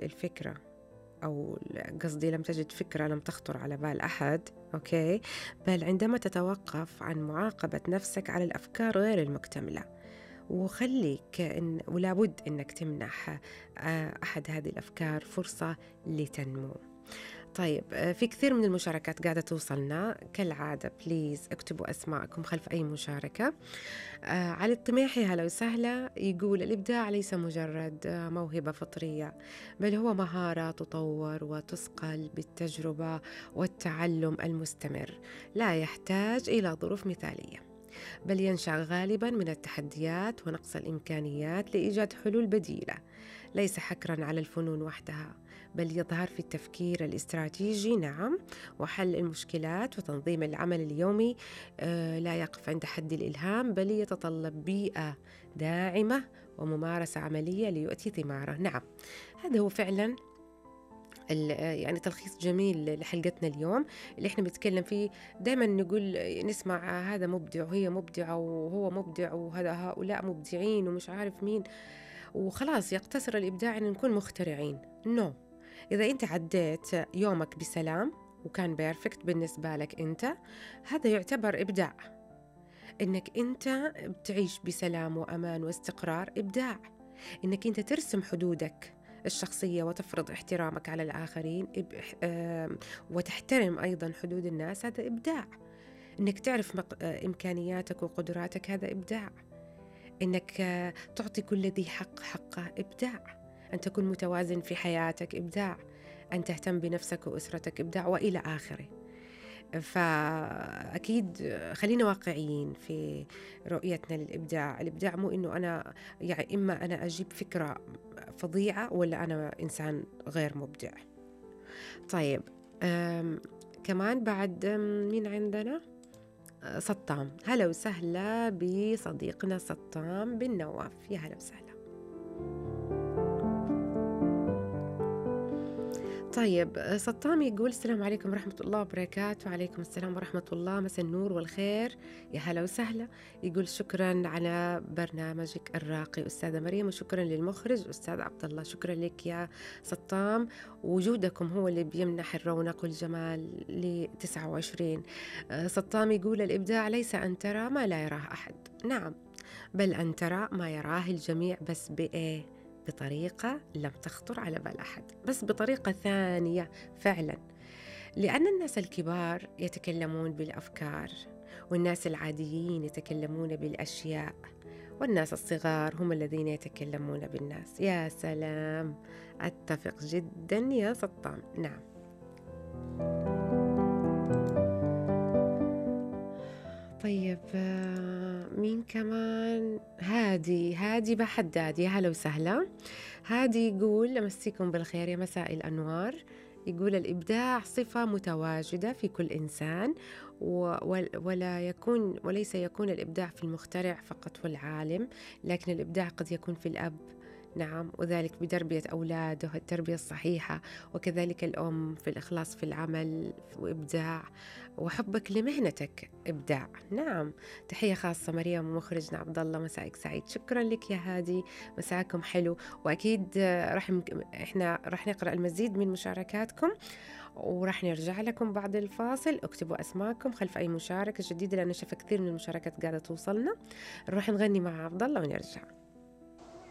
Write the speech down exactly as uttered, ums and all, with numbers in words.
الفكرة، أو قصدي لم تجد فكرة لم تخطر على بال أحد، أوكي، بل عندما تتوقف عن معاقبة نفسك على الأفكار غير المكتملة، وخليك إن ولا بد إنك تمنح آه، أحد هذه الأفكار فرصة لتنمو. طيب، آه، في كثير من المشاركات قاعدة توصلنا كالعادة، بليز اكتبوا أسماءكم خلف أي مشاركة. آه، علي الطميحي هلا وسهلا، يقول الإبداع ليس مجرد آه، موهبة فطرية، بل هو مهارة تطور وتصقل بالتجربة والتعلم المستمر، لا يحتاج إلى ظروف مثالية، بل ينشأ غالبا من التحديات ونقص الإمكانيات لإيجاد حلول بديلة، ليس حكرا على الفنون وحدها، بل يظهر في التفكير الاستراتيجي، نعم، وحل المشكلات وتنظيم العمل اليومي. آه، لا يقف عند حد الإلهام، بل يتطلب بيئة داعمة وممارسة عملية ليؤتي ثماره. نعم، هذا هو فعلا يعني تلخيص جميل لحلقتنا اليوم اللي احنا بنتكلم فيه. دائما نقول نسمع هذا مبدع وهي مبدعة وهو مبدع وهذا هؤلاء مبدعين ومش عارف مين، وخلاص يقتصر الإبداع أن نكون مخترعين. نو no. إذا أنت عديت يومك بسلام وكان بيرفكت بالنسبة لك أنت، هذا يعتبر إبداع. إنك أنت بتعيش بسلام وأمان واستقرار، إبداع. إنك أنت ترسم حدودك الشخصية وتفرض احترامك على الآخرين وتحترم أيضا حدود الناس، هذا إبداع. إنك تعرف إمكانياتك وقدراتك، هذا إبداع. إنك تعطي كل ذي حق حقه، إبداع. أن تكون متوازن في حياتك، إبداع. أن تهتم بنفسك وأسرتك، إبداع، وإلى آخره. فأكيد خلينا واقعيين في رؤيتنا للإبداع. الإبداع مو إنه أنا يعني إما أنا أجيب فكرة فظيعة ولا أنا إنسان غير مبدع. طيب، كمان بعد مين عندنا؟ سطام، هلا وسهلا بصديقنا سطام بن نواف، يا هلا وسهلا. طيب، سطام يقول السلام عليكم ورحمة الله وبركاته. وعليكم السلام ورحمة الله، مساء النور والخير، يا هلا وسهلا. يقول شكرا على برنامجك الراقي أستاذة مريم، وشكرا للمخرج أستاذ عبد الله. شكرا لك يا سطام، وجودكم هو اللي بيمنح الرونق والجمال ل تسعة وعشرين. سطام يقول الإبداع ليس أن ترى ما لا يراه أحد، نعم، بل أن ترى ما يراه الجميع، بس بإيه؟ بطريقة لم تخطر على بال أحد، بس بطريقة ثانية فعلا. لأن الناس الكبار يتكلمون بالأفكار، والناس العاديين يتكلمون بالأشياء، والناس الصغار هم الذين يتكلمون بالناس. يا سلام، أتفق جدا يا سطام، نعم. طيب، مين كمان؟ هادي، هادي بحداد، يا هلا وسهلا. هادي يقول أمسيكم بالخير، يا مساء الأنوار. يقول الإبداع صفة متواجدة في كل إنسان، ولا يكون وليس يكون الإبداع في المخترع فقط والعالم، لكن الإبداع قد يكون في الأب، نعم، وذلك بتربية أولاده التربية الصحيحة، وكذلك الأم في الإخلاص في العمل وإبداع، وحبك لمهنتك إبداع، نعم. تحية خاصة مريم ومخرجنا عبد الله، مساءك سعيد. شكرا لك يا هادي، مساءكم حلو. وأكيد راح إحنا راح نقرأ المزيد من مشاركاتكم، وراح نرجع لكم بعد الفاصل. اكتبوا أسماءكم خلف أي مشاركة جديدة، لأن شايفة كثير من المشاركات قاعدة توصلنا. نروح نغني مع عبد الله ونرجع.